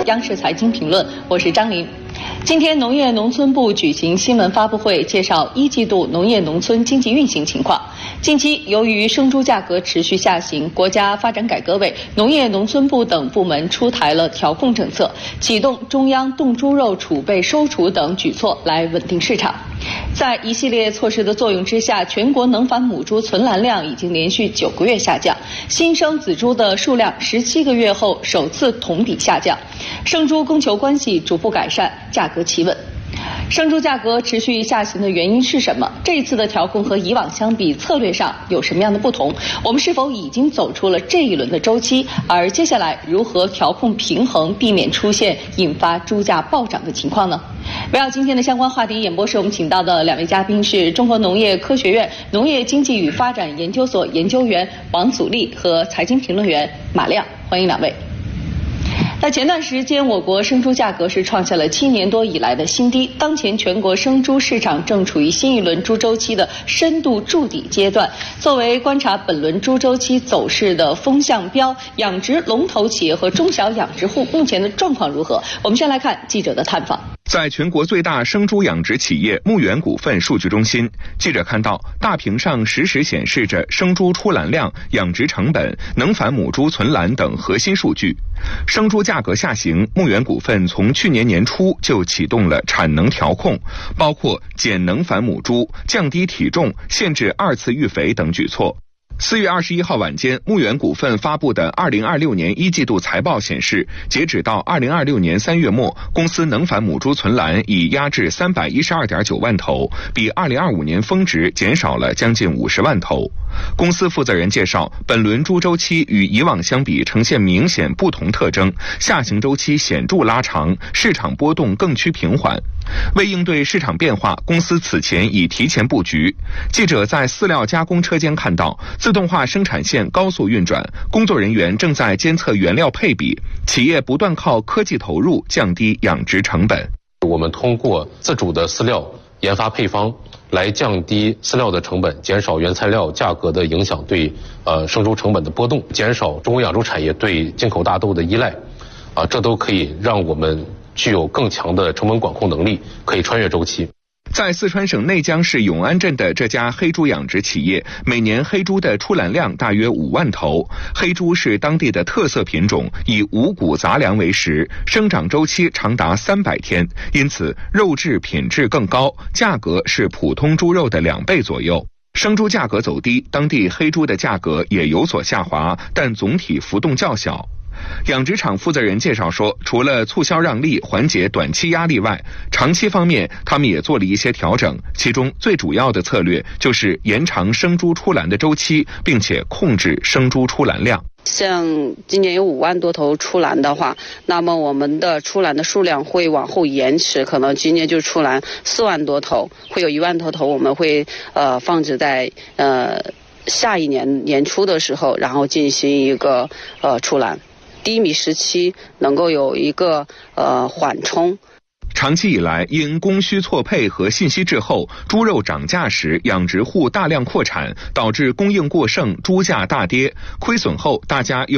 央视财经评论，我是张琳。今天，农业农村部举行新闻发布会，介绍1季度农业农村经济运行情况。近期，由于生猪价格持续下行，国家发展改革委、农业农村部等部门出台了调控政策，启动中央冻猪肉储备收储等举措来稳定市场。在一系列措施的作用之下，全国能繁母猪存栏量已经连续9个月下降，新生仔猪的数量17个月后首次同比下降，生猪供求关系逐步改善，价格企稳。生猪价格持续下行的原因是什么？这一次的调控和以往相比，策略上有什么样的不同？我们是否已经走出了这一轮的周期？而接下来如何调控平衡，避免出现引发猪价暴涨的情况呢？围绕今天的相关话题，演播室我们请到的2位嘉宾是中国农业科学院农业经济与发展研究所研究员王祖立和财经评论员马亮，欢迎2位。在前段时间，我国生猪价格是创下了7年多以来的新低。当前全国生猪市场正处于新一轮猪周期的深度筑底阶段。作为观察本轮猪周期走势的风向标，养殖龙头企业和中小养殖户目前的状况如何？我们先来看记者的探访。 在全国最大生猪养殖企业牧原股份数据中心，记者看到大屏上实时显示着生猪出栏量、养殖成本、能繁母猪存栏等核心数据。生猪价格下行，牧原股份从去年年初就启动了产能调控，包括减能繁母猪、降低体重、限制2次育肥等举措。4月21号晚间，牧原股份发布的2026年1季度财报显示，截止到2026年3月末，公司能繁母猪存栏已压至312.9万头，比2025年峰值减少了将近50万头。公司负责人介绍，本轮猪周期与以往相比呈现明显不同特征，下行周期显著拉长，市场波动更趋平缓。为应对市场变化，公司此前已提前布局。记者在饲料加工车间看到，自动化生产线高速运转，工作人员正在监测原料配比，企业不断靠科技投入降低养殖成本。 我们通过自主的饲料研发配方来降低饲料的成本，减少原材料价格的影响对生猪成本的波动，减少中国养猪产业对进口大豆的依赖，这都可以让我们具有更强的成本管控能力，可以穿越周期。 在四川省内江市永安镇的这家黑猪养殖企业，每年黑猪的出栏量大约5万头。黑猪是当地的特色品种，以五谷杂粮为食，生长周期长达300天，因此肉质品质更高，价格是普通猪肉的2倍左右。生猪价格走低，当地黑猪的价格也有所下滑，但总体浮动较小。养殖场负责人介绍说，除了促销让利缓解短期压力外，长期方面他们也做了一些调整，其中最主要的策略就是延长生猪出栏的周期，并且控制生猪出栏量。 像今年有5万多头出栏的话，那么我们的出栏的数量会往后延迟，可能今年就出栏4万多头，会有1万多头我们会放置在下一年年初的时候，然后进行一个出栏。低迷时期能够有一个缓冲。 长期以来，因供需错配和信息滞后，猪肉涨价时养殖户大量扩产，导致供应过剩，猪价大跌，亏损后大家又